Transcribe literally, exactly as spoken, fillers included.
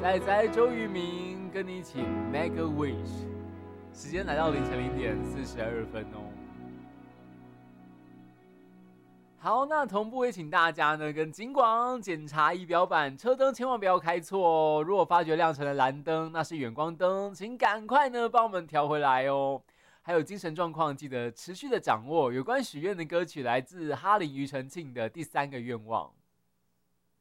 仔仔周渝民跟你一起 make a wish。时间来到凌晨零点四十二分哦。好，那同步也请大家呢跟警广检查仪表板，车灯千万不要开错哦。如果发觉亮成了蓝灯，那是远光灯，请赶快呢帮我们调回来哦。还有精神状况，记得持续的掌握。有关许愿的歌曲来自哈林庾澄庆的《第三个愿望》。